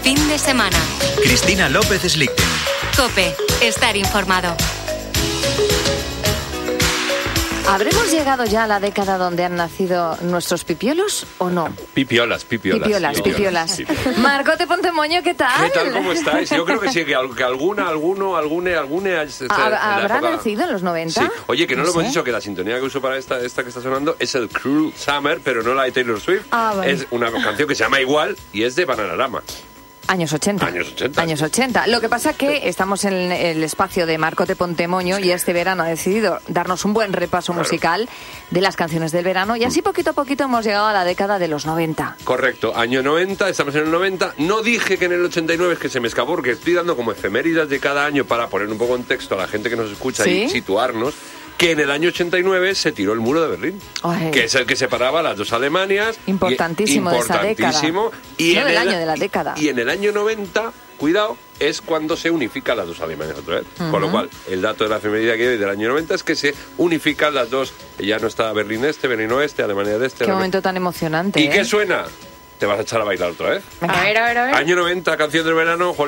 fin de semana. Cristina López Slichten. COPE. Estar informado. ¿Habremos llegado ya a la década donde han nacido nuestros pipiolos o no? Pipiolas. Pipiolas. Marcote Pontemoño, ¿qué tal? ¿Qué tal? ¿Cómo estáis? Yo creo que sí, que alguna... ¿Habrá nacido en los 90? Sí. Oye, que no lo sé. hemos dicho, que la sintonía que uso para esta que está sonando es el Cruel Summer, pero no la de Taylor Swift. Vale. Es una canción que se llama igual y es de Bananarama. Años 80. Años 80. Lo que pasa que estamos en el espacio de Marcote Pontemoño y este verano ha decidido darnos un buen repaso musical de las canciones del verano y así poquito a poquito hemos llegado a la década de los 90. Correcto, año 90, estamos en el 90. No dije que en el 89, es que se me escapó, porque estoy dando como efemérides de cada año para poner un poco en texto a la gente que nos escucha y situarnos. Que en el año 89 se tiró el muro de Berlín, que es el que separaba las dos Alemanias. Importantísimo de esa década. Y no del año, de la década. Y en el año 90, cuidado, es cuando se unifican las dos Alemanias otra vez. Con lo cual, el dato de la efeméride que hay del año 90 es que se unifican las dos. Ya no está Berlín Este, Berlín Oeste, Alemania de Este. Qué momento tan emocionante. ¿Y qué suena? Te vas a echar a bailar otra vez. A ver. Año 90, canción del verano.